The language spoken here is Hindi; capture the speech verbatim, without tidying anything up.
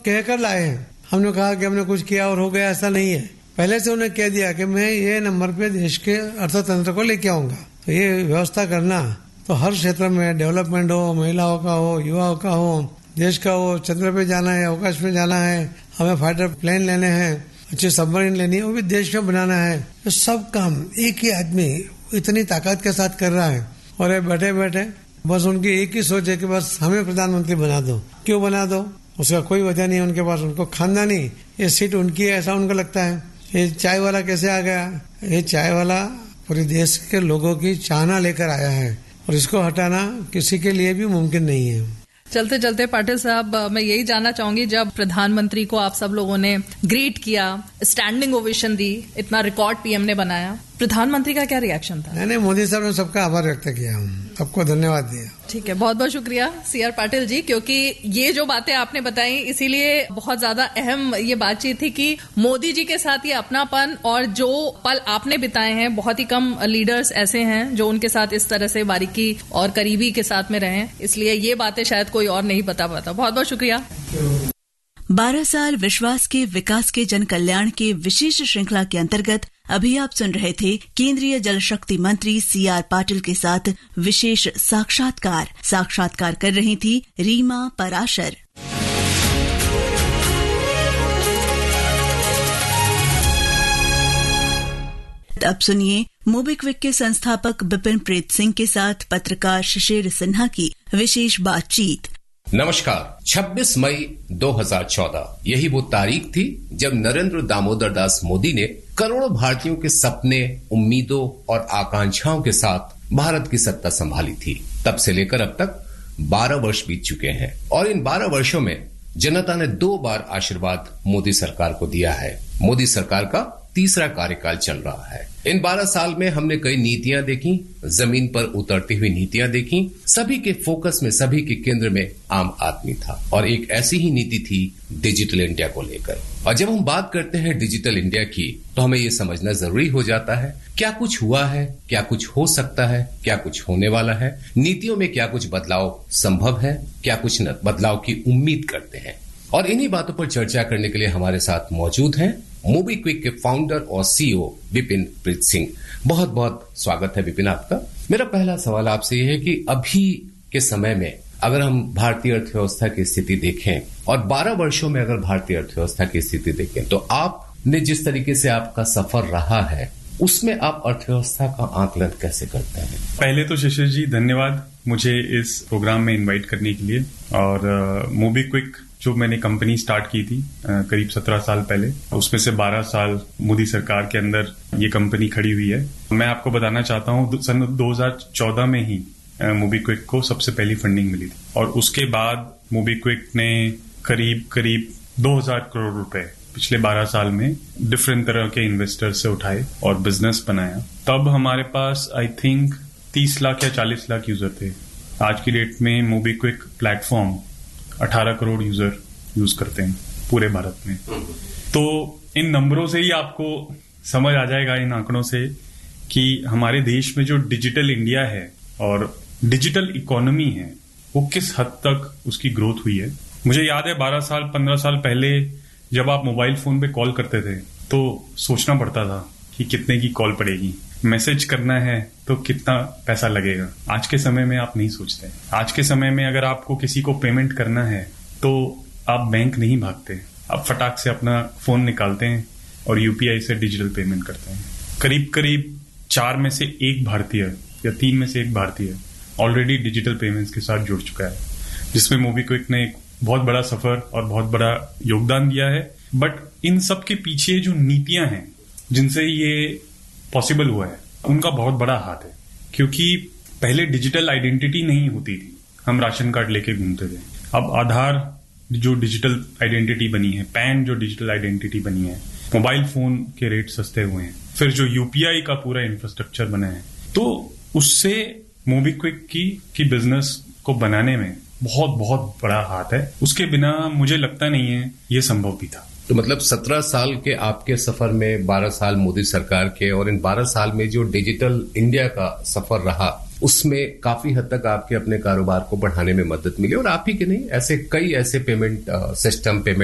कहकर लाए हैं। हमने कहा कि हमने कुछ किया और हो गया, ऐसा नहीं है। पहले से उन्हें कह दिया कि मैं ये नंबर पे देश के अर्थतंत्र को लेके आऊंगा। तो ये व्यवस्था करना तो हर क्षेत्र में, डेवलपमेंट हो, महिलाओं का हो, युवाओं का हो, देश का हो, चंद्र पे जाना है, अवकाश में जाना है, हमें फाइटर प्लेन लेने हैं, अच्छी सबमरीन लेनी है, वो भी देश में बनाना है। तो सब काम एक ही आदमी इतनी ताकत के साथ कर रहा है। और ये बैठे बैठे बस उनकी एक ही सोच है कि बस हमें प्रधानमंत्री बना दो। क्यों बना दो? उसका कोई वजह नहीं है उनके पास। उनको खानदानी ये सीट उनकी है ऐसा उनको लगता है। ये चाय वाला कैसे आ गया? ये चाय वाला पूरे देश के लोगों की चाहना लेकर आया है और इसको हटाना किसी के लिए भी मुमकिन नहीं है। चलते चलते पाटिल साहब, मैं यही जानना चाहूंगी, जब प्रधानमंत्री को आप सब लोगों ने ग्रीट किया, स्टैंडिंग ओवेशन दी, इतना रिकॉर्ड पीएम ने बनाया, प्रधानमंत्री का क्या रिएक्शन था? नहीं नहीं, मोदी साहब ने सबका आभार व्यक्त किया, सबको धन्यवाद दिया। ठीक है, बहुत बहुत शुक्रिया सी आर पाटिल जी, क्योंकि ये जो बातें आपने बताई इसीलिए बहुत ज्यादा अहम ये बातचीत थी कि मोदी जी के साथ ये अपनापन और जो पल आपने बिताए हैं, बहुत ही कम लीडर्स ऐसे हैं जो उनके साथ इस तरह से बारीकी और करीबी के साथ में रहे, इसलिए ये बातें शायद कोई और नहीं बता पाता। बहुत बहुत शुक्रिया। बारह साल विश्वास के विकास के जन कल्याण के विशेष श्रृंखला के अंतर्गत अभी आप सुन रहे थे केंद्रीय जल शक्ति मंत्री सी आर पाटिल के साथ विशेष साक्षात्कार। साक्षात्कार कर रही थी रीमा पराशर। अब सुनिए मोबीक्विक के संस्थापक बिपिन प्रीत सिंह के साथ पत्रकार शिशिर सिन्हा की विशेष बातचीत। नमस्कार। छब्बीस मई दो हज़ार चौदह यही वो तारीख थी जब नरेंद्र दामोदर दास मोदी ने करोड़ों भारतीयों के सपने, उम्मीदों और आकांक्षाओं के साथ भारत की सत्ता संभाली थी। तब से लेकर अब तक बारह वर्ष बीत चुके हैं और इन बारह वर्षों में जनता ने दो बार आशीर्वाद मोदी सरकार को दिया है। मोदी सरकार का तीसरा कार्यकाल चल रहा है। इन बारह साल में हमने कई नीतियां देखी, जमीन पर उतरती हुई नीतियां देखी। सभी के फोकस में, सभी के केंद्र में आम आदमी था और एक ऐसी ही नीति थी डिजिटल इंडिया को लेकर। और जब हम बात करते हैं डिजिटल इंडिया की तो हमें ये समझना जरूरी हो जाता है क्या कुछ हुआ है, क्या कुछ हो सकता है, क्या कुछ होने वाला है, नीतियों में क्या कुछ बदलाव संभव है, क्या कुछ बदलाव की उम्मीद करते हैं। और इन्हीं बातों पर चर्चा करने के लिए हमारे साथ मौजूद हैं मोबीक्विक के फाउंडर और सीईओ विपिन प्रीत सिंह। बहुत बहुत स्वागत है विपिन आपका। मेरा पहला सवाल आपसे यह है कि अभी के समय में अगर हम भारतीय अर्थव्यवस्था की स्थिति देखें और बारह वर्षों में अगर भारतीय अर्थव्यवस्था की स्थिति देखें तो आपने जिस तरीके से आपका सफर रहा है उसमें आप अर्थव्यवस्था का आकलन कैसे करते हैं? पहले तो शिशिर जी धन्यवाद मुझे इस प्रोग्राम में इन्वाइट करने के लिए। और मोबीक्विक जो मैंने कंपनी स्टार्ट की थी करीब सत्रह साल पहले, उसमें से बारह साल मोदी सरकार के अंदर ये कंपनी खड़ी हुई है। मैं आपको बताना चाहता हूँ सन दो हज़ार चौदह में ही मोबीक्विक को सबसे पहली फंडिंग मिली थी और उसके बाद मोबीक्विक ने करीब करीब दो हज़ार करोड़ रुपए पिछले बारह साल में डिफरेंट तरह के इन्वेस्टर से उठाए और बिजनेस बनाया। तब हमारे पास आई थिंक तीस लाख या चालीस लाख यूजर थे। आज की डेट में मोबीक्विक प्लेटफॉर्म अठारह करोड़ यूजर यूज करते हैं पूरे भारत में। तो इन नंबरों से ही आपको समझ आ जाएगा, इन आंकड़ों से, कि हमारे देश में जो डिजिटल इंडिया है और डिजिटल इकोनॉमी है वो किस हद तक उसकी ग्रोथ हुई है। मुझे याद है बारह साल पंद्रह साल पहले जब आप मोबाइल फोन पे कॉल करते थे तो सोचना पड़ता था कि कितने की कॉल पड़ेगी, मैसेज करना है तो कितना पैसा लगेगा। आज के समय में आप नहीं सोचते। आज के समय में अगर आपको किसी को पेमेंट करना है तो आप बैंक नहीं भागते, आप फटाक से अपना फोन निकालते हैं और यूपीआई से डिजिटल पेमेंट करते हैं। करीब करीब चार में से एक भारतीय या तीन में से एक भारतीय ऑलरेडी डिजिटल पेमेंट्स के साथ जुड़ चुका है, जिसमें मोबीक्विक ने एक बहुत बड़ा सफर और बहुत बड़ा योगदान दिया है। बट इन सब के पीछे जो नीतियां हैं जिनसे ये पॉसिबल हुआ है उनका बहुत बड़ा हाथ है, क्योंकि पहले डिजिटल आइडेंटिटी नहीं होती थी, हम राशन कार्ड लेके घूमते थे। अब आधार जो डिजिटल आइडेंटिटी बनी है, पैन जो डिजिटल आइडेंटिटी बनी है, मोबाइल फोन के रेट सस्ते हुए हैं, फिर जो यूपीआई का पूरा इंफ्रास्ट्रक्चर बना है, तो उससे मोबीक्विक की की बिजनेस को बनाने में बहुत बहुत बड़ा हाथ है। उसके बिना मुझे लगता नहीं है ये संभव भी था। तो मतलब सत्रह साल के आपके सफर में बारह साल मोदी सरकार के और इन बारह साल में जो डिजिटल इंडिया का सफर रहा उसमें काफी हद तक आपके अपने कारोबार को बढ़ाने में मदद मिली। और आप ही के नहीं, ऐसे कई ऐसे पेमेंट सिस्टम पेमेंट